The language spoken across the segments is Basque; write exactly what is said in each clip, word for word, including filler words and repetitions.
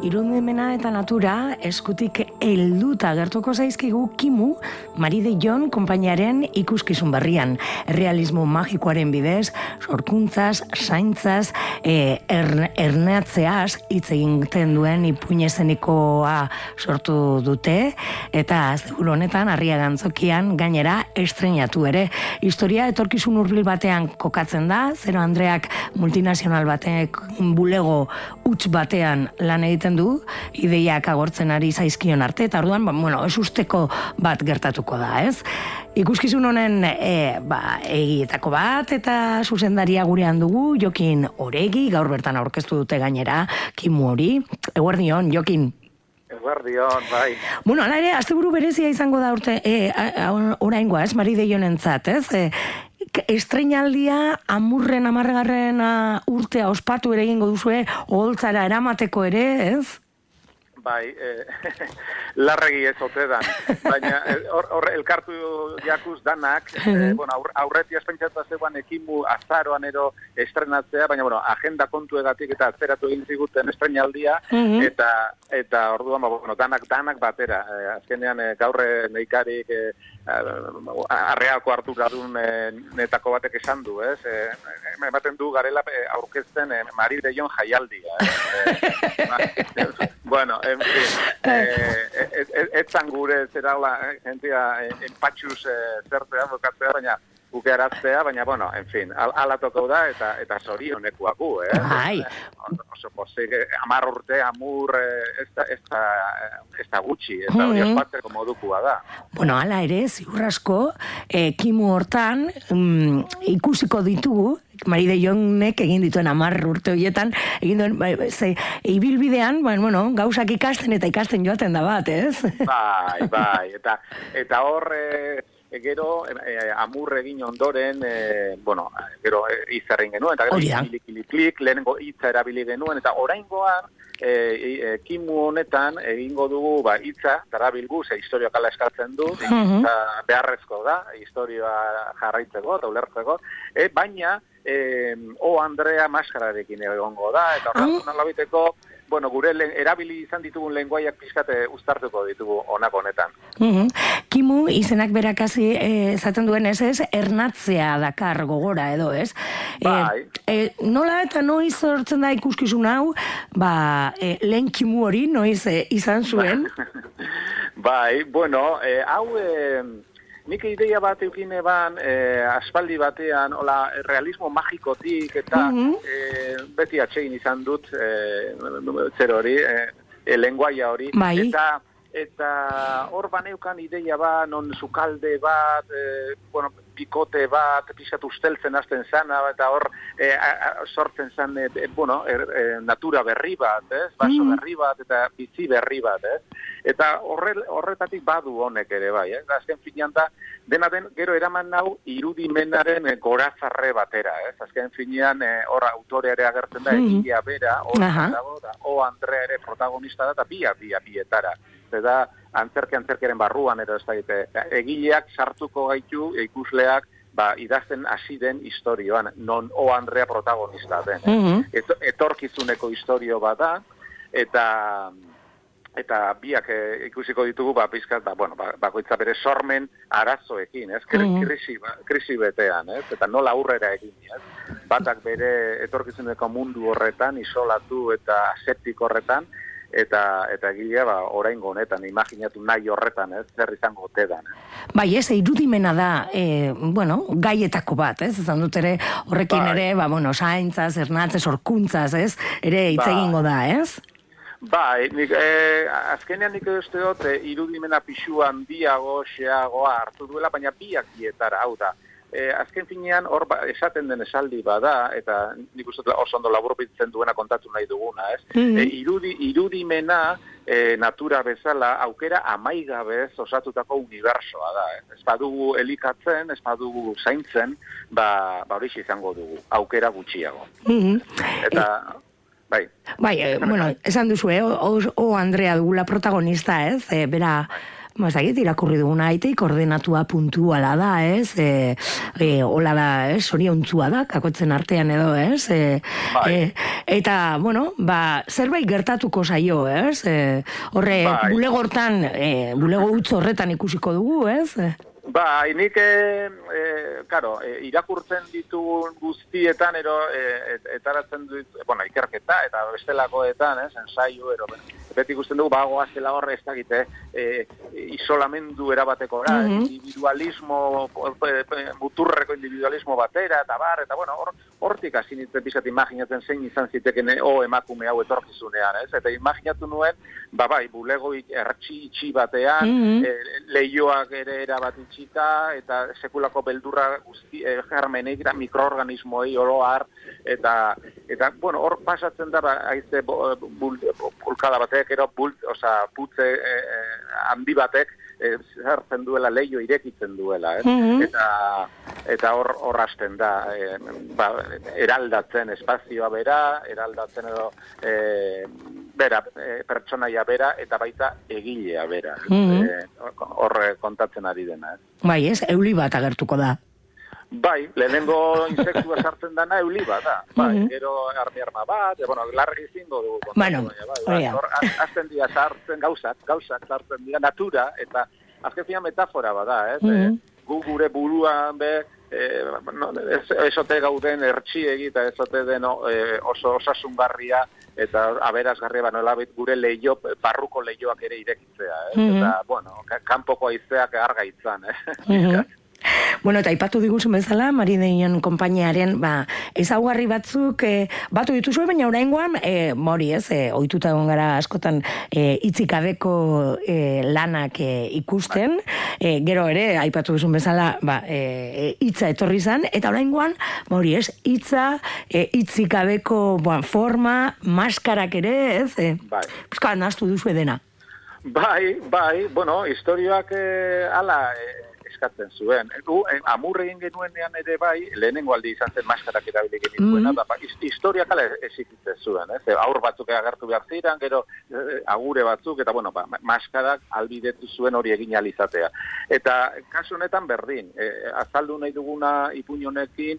irudimena eta natura eskutik helduta gertuko zaizkigu Kimu, Marie de Jon konpainiaren ikuskizun berrian. Realismo magikoaren bidez, sorkuntzaz, zaintzaz, e, er, ernatzeaz hitz egiten duen ipuin eszenikoa sortu dute, eta azteguru honetan Arriagantzokian gainera estreinatu ere. Historia etorkizun hurbil batean kokatzen da, Zero Andreak multinazional batek bulego huts batean lan egiten du, ideiak agortzen ari zaizkion arte, eta orduan, ba, bueno, ez usteko bat gertatuko da, ez? Ikuskizun honen e, ba, egietako bat, eta zuzendaria gurean dugu, Jokin Oregi, gaur bertan aurkeztu dute gainera, Kimu hori. Eguerdion, Jokin. Eguerdion, bai. Bueno, ala ere, asteburu berezia izango da urte, e, oraingoa, ez, Marie de Jonentzat, ez? E, estreinaldia amurren amarregarren urtea ospatu ere egingo duzue, oholtzara eramateko ere, ez? Bai, eh, larregi ez ote dan, baina hor, hor elkartu jakuz danak, eh, bueno, aur, aurreti espentsatu zegoan Kimu azaroan ero estrenatzea, baina bueno, agenda kontuegatik eta atzeratu egin ziguten estreinaldia, eta eta orduan, ba, bueno, danak, danak batera, eh, azkenean eh, gaurre neikarik eh, arreako hartu gadun eh, netako batek esan du, ez? Eh, ematen du garela eh, aurkezten eh, Marie de Jon jaialdia, eh? Bueno, en fin, etzan gure zerala, jentia, empatxuz zertzea, bokatzea, baina bukearaztea, baina, bueno, en fin, ala toko da, eta eta zorionekuak gu, eh? Ai. Oso pozik, amar urte, amur, ez da gutxi, ez da hori ospatzeko modukua da. Bueno, ala ere, ziur asko, eh, Kimu hortan mm, ikusiko ditugu, Marie de Jonek egin dituen amar urte horietan, egin duen, bai, ze, ibilbidean, bueno, gauzak ikasten eta ikasten joaten da bat, ez? Bai, bai, eta, eta hor, e, gero, e, amur egin ondoren, e, bueno, gero e, izarren genuen, eta gero klik, lehenengo hitza erabili genuen, eta oraingoan, E, e, Kimu honetan egingo dugu ba, hitza, darabilgu, ze historioak ala eskatzen du, uh-huh. beharrezko da, historioa jarraitzeko, eta ulertzeko, e, baina e, O Andrea maskararekin egongo da, eta horretu uh-huh. nalabiteko, bueno, gure len, erabili izan ditugun lenguaiak pizkate uztartuko ditugu honako honetan. Uh-huh. Kimu izenak berakasi esaten eh, duen ez ez, ernatzea dakar gogora edo, ez? Bai. Eh, eh, nola eta noiz sortzen da ikuskizun hau, ba, eh, lehen Kimu hori noiz eh, izan zuen? Bai, bueno, eh, hau... Eh, nik ideia bat eukin eban, eh, aspaldi batean, hola, realismo magikotik, eta uh-huh. eh, beti atsegin izan dut, eh, zer hori, eh, lenguaia hori, bai. eta eta hor baneukan ideia bat, non sukalde bat, eh, bueno, bikote bat, pixat usteltzen hasten zana, eta hor eh, a, a, sortzen zan, eh, bueno, er, eh, natura berri bat, ez? Baso mm. berri bat, eta bizi berri bat, ez? Eta horre, horretatik badu honek ere bai, ez? Azken finean da, dena den, gero eraman nau irudimenaren eh, gorazarre batera, ez? Azken finean, eh, hor autoreare agertzen da, mm. egia bera, hor dago, da, O Andrea ere protagonista da, eta bia, bia, bietara. Eta antzerke antzerkeren barruan edo ez da, egileak sartuko gaitu ikusleak ba, idazten hasi den historioan, non O Andrea protagonista den. Mm-hmm. Et, etorkizuneko historio bat da, eta eta biak e, ikusiko ditugu, ba, pizkat, ba, bueno, ba, bakoitza bere sormen arazoekin, ez? Mm-hmm. Krisi, krisi betean, ez? Eta nola aurrera egin, ez? Batak bere etorkizuneko mundu horretan, isolatu eta aseptik horretan, eta eta egilea ba oraingo honetan imaginatu nahi horretan, ez, zer izango ote da. Bai, ez, irudimena da, e, bueno, gaietako bat, ez, esan dut ere, horrekin bai. Ere, ba, bueno, zaintzaz, ernatze, sorkuntzaz, ez, ere hitz egingo da, ez? Bai, nik, eh, azkenean nik uste dut, eh, irudimena pixu handiago, xeagoa hartu duela, baina biak bietara, hau da. Eh, azken finean hor ba, esaten den esaldi bada, eta nik uste oso ondo laburbiltzen duena kontatu nahi duguna, ez? Mm-hmm. E, irudi, irudimena e, natura bezala aukera amaigabez osatutako unibersoa da. Ez, ez badugu elikatzen, ez badugu zaintzen, ba, ba hori izango dugu, aukera gutxiago. Mm-hmm. Eta... E... Bai. Bai, eh, bueno, esan duzu, eh? O, o Andrea dugula protagonista, ez? Eh, bera mazagit, irakurri duguna aitik, ordenatua puntuala da, ez? E, e, hola da, ez? Soriontzua da, kakotzen artean edo, ez? E, bai. e, eta, bueno, ba, zerbait gertatuko zaio, ez? E, horre, bai. bulego hortan, e, bulego utz horretan ikusiko dugu, ez? Ba, nik, e, e, karo, e, irakurtzen ditugun guztietan, ero, e, etaratzen dut, bueno, ikerketa, eta bestelakoetan, ez, ensaio, ero, beti ikusten dugu, bagoa zela horre ez dakite, e, isolamendu erabateko, mm -hmm. individualismo, muturreko individualismo batera, eta bar, eta bueno, hor, hortik hasi nintzen pixat imaginatzen zein izan ziteken, o emakume hau etorkizunean, ez, eta imaginatu nuen, ba, bai, bulego ertxi itxi batean, mm -hmm. e, lehioak ere erabat itxita, eta sekulako beldurra guzti, e, germenik, mikroorganismoei oro har, eta, eta, bueno, hor pasatzen da, ba, aize bulkada batek, ero bult, oza, putze e, handi batek, e, zertzen duela, leio irekitzen duela, eh? Mm-hmm. eta eta hor hor hasten da, e, ba, eraldatzen espazioa bera, eraldatzen edo e, bera, e, pertsonaia bera, eta baita egilea bera, mm-hmm. e, hor kontatzen ari dena. Eh? Bai, ez, euli bat agertuko da. Bai, lehenengo insektua sartzen dana euli bat da. Bai, mm-hmm. gero armi-arma bat, e, bueno, largi zingo dugu. Bueno, bai, bai, hor, azten dira sartzen gauzak, gauzak sartzen dira natura, eta azken metafora bada, ez? Mm-hmm. e, gu gure buruan be, e, no, ez, ezote gauden ertxiegi, eta ezote den e, oso osasungarria, eta aberazgarria banoela gure leio, parruko leioak ere irekitzea, ez? Mm-hmm. Eta, bueno, kanpoko haizeak argaitzan, eh? Mm-hmm. Bueno, eta aipatu diguzun bezala, Mari de Jon konpainiaren, ba, ezaugarri batzuk e, batu dituzue, baina oraingoan, e, mori ez, e, ohituta egon gara askotan e, hitzikabeko e, lanak e, ikusten, e, gero ere, aipatu diguzun bezala, ba, e, hitza etorri zan, eta oraingoan, mori ez, hitza, e, hitzikabeko ba, forma, maskarak ere, ez, e, bai. Puska, naztu duzue dena. Bai, bai, bueno, historioak e, ala... E, eskatzen zuen. Du, amurre egin genuenean ere bai, lehenengo aldi izan zen maskarak erabili genituena, mm. da, historiak ala ezikitzen zuen, ez? Aur batzuk agertu behar ziren, gero eh, agure batzuk, eta bueno, ba, maskarak albidetu zuen hori egin alizatea. Eta kasu honetan berdin, eh, azaldu nahi duguna ipuin honekin,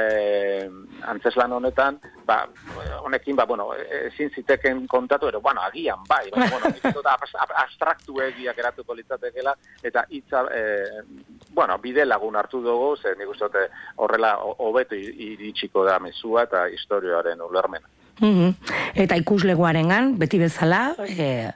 eh, antzeslan honetan, ba, honekin, ba, bueno, ezin ziteken kontatu, ero, bueno, agian, bai, ba, bueno, da, abstraktu egiak eratuko litzatekela, eta hitza, eh, bueno, bide lagun hartu dugu, ze nik uste horrela hobeto iritsiko da mezua eta historioaren ulermena. Mm-hmm. Eta ikuslegoarengan, beti bezala, e,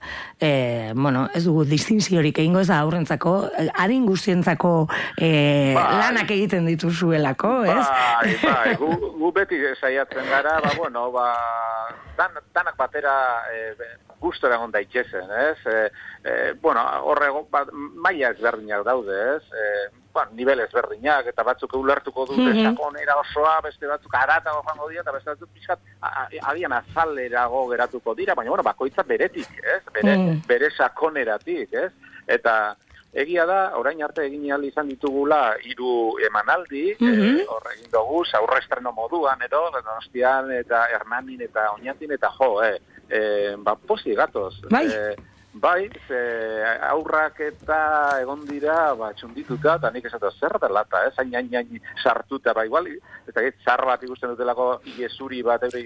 e, bueno, ez dugu distinziorik egingo ez da aurrentzako, adin guztientzako e, bai. Lanak egiten dituzuelako, ez? Bai, bai, gu, gu beti saiatzen gara, ba, bueno, ba, dan, danak batera e, gustora egon daitezen, ez? E, e, bueno, horrego, ba, maila ezberdinak daude, ez? E, Ba, nivel ezberdinak, eta batzuk ulertuko dute mm-hmm. sakonera osoa, beste batzuk aratago joango dira, eta beste batzuk pixkat adian azalerago geratuko dira, baina bueno, bakoitza beretik, ez? Bere, mm. bere sakoneratik, ez? Eta egia da, orain arte egin ahal izan ditugula hiru emanaldi, mm-hmm. e, horre egin dugu, aurre estreno moduan, edo, Donostian, eta Hernanin, eta Oñatin, eta jo, eh, e, ba, posi gatoz. Bai. E, Bai, ze aurrak eta egon dira, ba, txundituta, eta nik esatu zer da lata, ez, hain, hain, hain sartuta, ba, igual, eta zar bat ikusten dutelako igesuri bat, eure,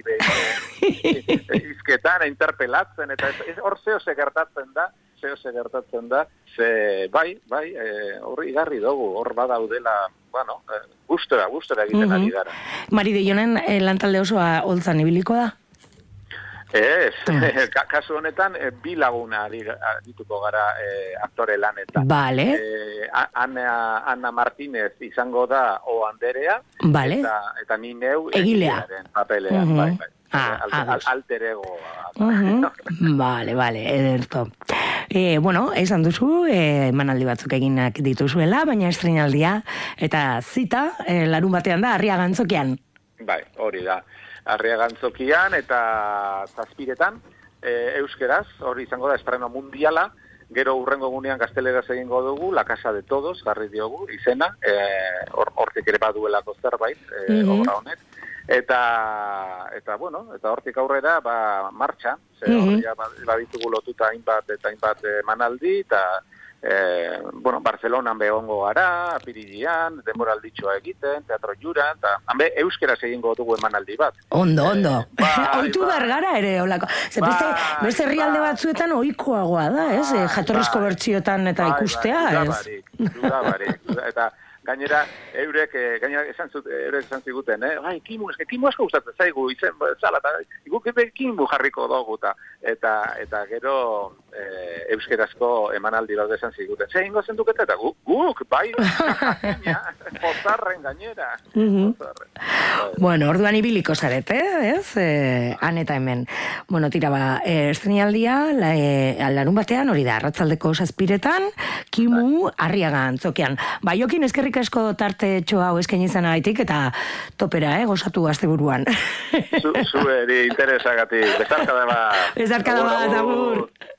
izketan, interpelatzen, eta hor zeo ze gertatzen da, zeo ze gertatzen da, ze, bai, bai, horri e, garri dugu, hor badaudela, bueno, e, gustora, gustora egiten mm-hmm. ari gara. Mari de Jonen eh, lantalde osoa holtzan ibiliko da? Ez, kasu honetan, e, bi laguna dituko gara e, aktore lanetan. Vale. E, Ana, Ana Martínez izango da o Anderea, vale. eta, eta ni neu egilea papelean, uh-huh. bai, bai. Ah, al, al, alter ego. Uh-huh. Vale, vale, ederto. E, bueno, esan duzu, e, manaldi batzuk eginak dituzuela, baina estrenaldia, eta zita, e, larun batean da, Arriaga Antzokian. Bai, hori da. Arriaga Antzokian eta zazpiretan, e, euskeraz, hori izango da estreno mundiala, gero urrengo gunean gazteleraz egingo dugu, La Casa de Todos, garri diogu, izena, hortik e, ere baduelako zerbait, e, mm-hmm. obra honek, eta, eta, bueno, eta hortik aurrera, ba, martxa, ze mm-hmm. hori baditugu lotuta hainbat eta hainbat manaldi, eta E, bueno, Barcelonan behongo gara, apirilean, denboralditxoa egiten, teatro juran, eta hanbe euskeraz egingo dugu emanaldi bat. Ondo, ondo. E, bai, Oitu bai. bergara ere, olako. Ze beste, Bai, beste herrialde bai. batzuetan ohikoagoa da, ez? Bai, Jatorrizko bai. bertsiotan eta Bai, ikustea, bai, ez? dudabarik, dudabarik, dudabarik. Eta gainera, eurek, eh, gainera esan, zut, eurek esan ziguten, eh? Bai, kimu, eske, kimu asko gustatzen zaigu, izen, zala, eta guk kimu jarriko dugu, eta, eta, eta gero eh, euskerazko emanaldi bat esan ziguten. Zer ingo zenduketa, eta guk, guk, bai, pozarren gainera. Mhm. Pozarren. Bueno, orduan ibiliko zarete, ez? Eh, han eta hemen. Bueno, tira ba, eh, estrenialdia, la, eh, larun batean, hori da, arratzaldeko zazpiretan, kimu harriaga antzokian. Ba, jokin eskerrik asko tarte txo hau eskaini izan agaitik, eta topera, eh, gozatu asteburuan. Zu, zu eri interesagatik, bezarkada bat. Bezarkada bat, agur.